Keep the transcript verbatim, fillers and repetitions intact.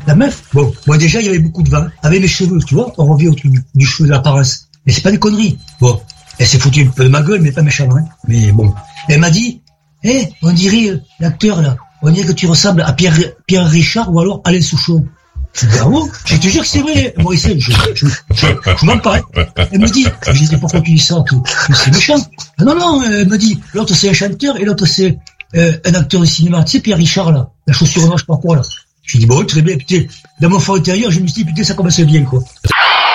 la meuf, bon, moi déjà, il y avait beaucoup de vin. Avec mes cheveux, tu vois, on revient au truc du, du cheveu de l'apparence. Mais c'est pas des conneries. Bon, elle s'est foutue un peu de ma gueule, mais pas méchamment, hein. Mais bon. Elle m'a dit, hé, hey, on dirait euh, l'acteur, là, on dirait que tu ressembles à Pierre, Pierre Richard ou alors Alain Souchon. Je dis, ah bon? Je te jure que c'est vrai, Maurice, je, je, je, je, je m'en parle. Elle me dit, je dis, pourquoi tu dis ça? C'est méchant. Ah non, non, elle me dit, l'autre c'est un chanteur et l'autre c'est euh, un acteur de cinéma. Tu sais, Pierre Richard, là, la chaussure noire, je sais pas quoi, là. Je dis, bon, très bien, putain, dans mon fort intérieur, je me suis dit, putain, ça commence bien, quoi.